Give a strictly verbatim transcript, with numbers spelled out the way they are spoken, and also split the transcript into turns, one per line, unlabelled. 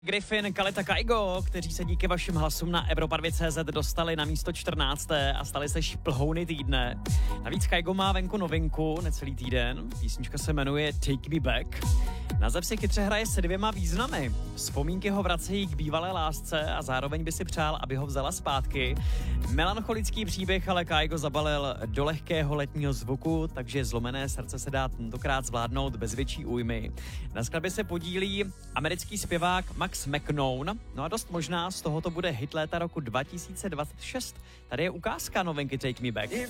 Griffin, Kaleta Kaigo, kteří se díky vašim hlasům na Evropa dva tečka cé zet dostali na místo čtrnácté a stali se šplhouny týdne. Navíc Kaigo má venku novinku necelý týden, písnička se jmenuje Take Me Back. Název si chytře hraje se dvěma významy. Vzpomínky ho vracejí k bývalé lásce a zároveň by si přál, aby ho vzala zpátky. Melancholický příběh ale Kaigo zabalil do lehkého letního zvuku, takže zlomené srdce se dá tentokrát zvládnout bez větší újmy. Na skladbě se podílí americký zpěvák Max McKnown, no a dost možná z tohoto bude hit léta roku dva tisíce dvacet šest. Tady je ukázka novinky Take Me Back.